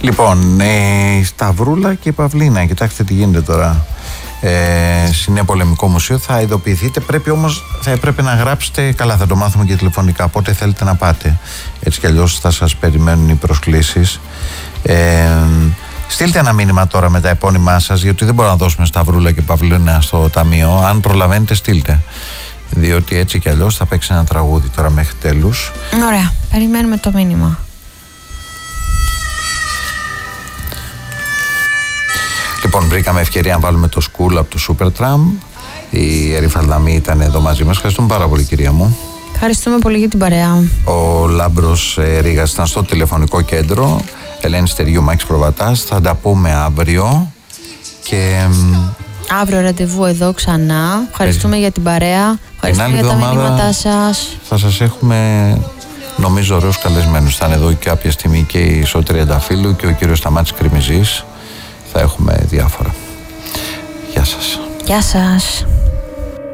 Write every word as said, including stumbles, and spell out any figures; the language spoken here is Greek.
Λοιπόν, ε, η Σταυρούλα και η Παυλίνα, κοιτάξτε τι γίνεται τώρα. Ε, Συνεπολεμικό Μουσείο θα ειδοποιηθείτε. Πρέπει όμως, θα έπρεπε να γράψετε. Καλά, θα το μάθουμε και τηλεφωνικά. Πότε θέλετε να πάτε. Έτσι κι αλλιώς θα σας περιμένουν οι προσκλήσεις. Ε, στείλτε ένα μήνυμα τώρα με τα επώνυμά σας, γιατί δεν μπορούμε να δώσουμε Σταυρούλα και Παυλίνα στο ταμείο. Αν προλαβαίνετε, στείλτε. Διότι έτσι κι αλλιώς θα παίξει ένα τραγούδι τώρα μέχρι τέλους. Ωραία, περιμένουμε το μήνυμα. Λοιπόν, βρήκαμε ευκαιρία να βάλουμε το School από το Supertramp. Η Ερυφαλδαμή ήταν εδώ μαζί μας. Ευχαριστούμε πάρα πολύ, κυρία μου. Ευχαριστούμε πολύ για την παρέα. Ο Λάμπρος ε, Ρήγας ήταν στο τηλεφωνικό κέντρο. Ελένη Στεριού, Μάκης Προβατάς. Θα τα πούμε αύριο. Και αύριο ραντεβού εδώ ξανά. Ευχαριστούμε ε, για την παρέα. Ευχαριστούμε για τα μηνύματά σας. Θα σας έχουμε, νομίζω, ωραίους καλεσμένους. Θα είναι εδώ και κάποια στιγμή και η Σωτήρια Τριανταφύλου και ο κύριος Σταμάτης Κρημιζής. Θα έχουμε διάφορα. Γεια σας. Γεια σας.